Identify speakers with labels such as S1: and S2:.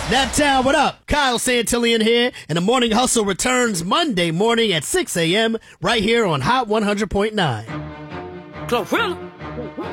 S1: Naptown, what up? Kyle Santillian here, and the Morning Hustle returns Monday morning at 6 a.m. right here on Hot 100.9.
S2: Glorilla.